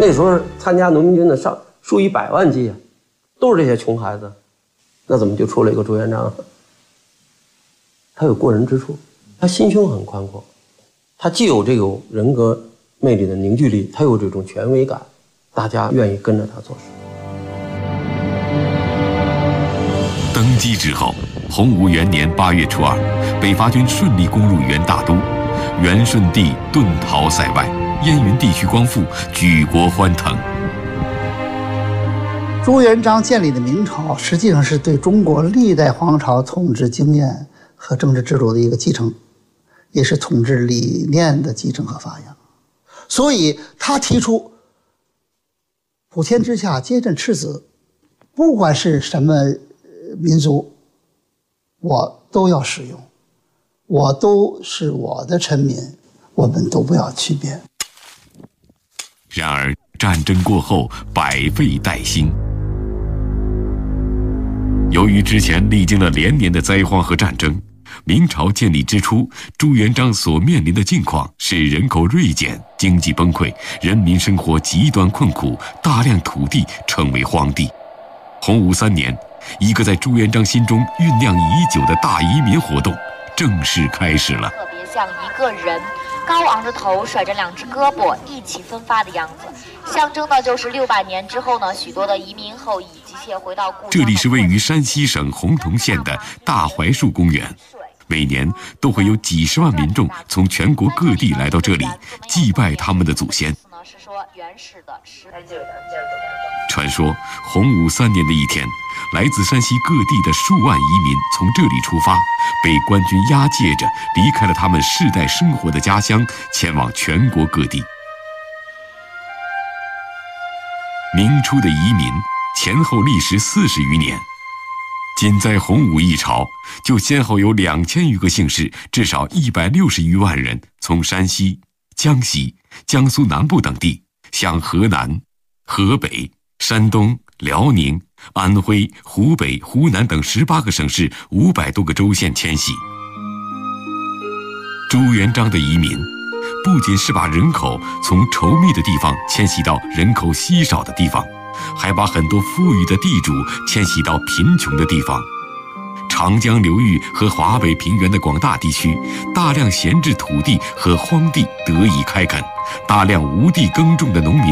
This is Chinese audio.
那时候参加农民军的数以百万计啊，都是这些穷孩子，那怎么就出了一个朱元璋？他有过人之处，他心胸很宽阔，他既有这种人格魅力的凝聚力，他有这种权威感，大家愿意跟着他做事。 登基之后，洪武元年8月初2，北伐军顺利攻入元大都，元顺帝遁逃塞外，燕云地区光复，举国欢腾。 朱元璋建立的明朝，实际上是对中国历代皇朝统治经验和政治制度的一个继承，也是统治理念的继承和发扬。所以他提出普天之下皆振赤子，不管是什么民族，我都要使用，我都是我的臣民，我们都不要区别。 然而战争过后，百废待兴。由于之前历经了连年的灾荒和战争，明朝建立之初，朱元璋所面临的境况是人口锐减、经济崩溃、人民生活极端困苦，大量土地成为荒地。洪武3年，一个在朱元璋心中酝酿已久的大移民活动正式开始了。 特别像一个人高昂着头，甩着2只胳膊一起分发的样子，象征的就是600年之后呢，许多的移民后裔急切回到故乡。 这里是位于山西省洪洞县的大槐树公园，每年都会有几十万民众从全国各地来到这里祭拜他们的祖先。传说洪武3年的一天，来自山西各地的数万移民从这里出发，被官军押解着离开了他们世代生活的家乡，前往全国各地。明初的移民前后历时40余年，仅在洪武一朝，就先后有2000余个姓氏，至少160余万人从山西、江西、江苏南部等地向河南、河北、山东、辽宁、安徽、湖北、湖南等18个省市500多个州县迁徙。朱元璋的移民不仅是把人口从稠密的地方迁徙到人口稀少的地方，还把很多富裕的地主迁徙到贫穷的地方。长江流域和华北平原的广大地区，大量闲置土地和荒地得以开垦，大量无地耕种的农民